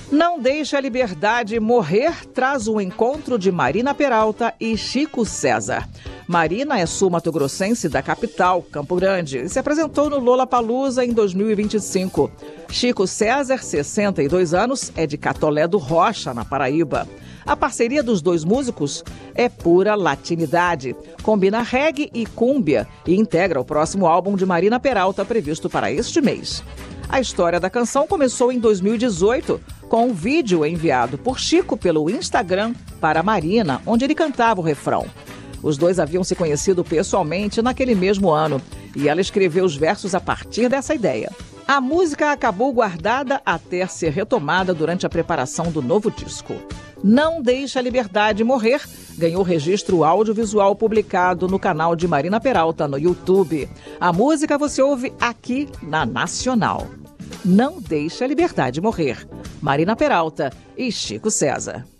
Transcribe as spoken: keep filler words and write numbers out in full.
Não Deixe a Liberdade Morrer traz o encontro de Marina Peralta e Chico César. Marina é sul-mato-grossense da capital, Campo Grande, e se apresentou no Lollapalooza em dois mil e vinte e cinco. Chico César, sessenta e dois anos, é de Catolé do Rocha, na Paraíba. A parceria dos dois músicos é pura latinidade. Combina reggae e cúmbia e integra o próximo álbum de Marina Peralta previsto para este mês. A história da canção começou em dois mil e dezoito, com um vídeo enviado por Chico pelo Instagram para Marina, onde ele cantava o refrão. Os dois haviam se conhecido pessoalmente naquele mesmo ano, e ela escreveu os versos a partir dessa ideia. A música acabou guardada até ser retomada durante a preparação do novo disco. Não Deixe a Liberdade Morrer ganhou registro audiovisual publicado no canal de Marina Peralta no YouTube. A música você ouve aqui na Nacional. Não Deixe a Liberdade Morrer. Marina Peralta e Chico César.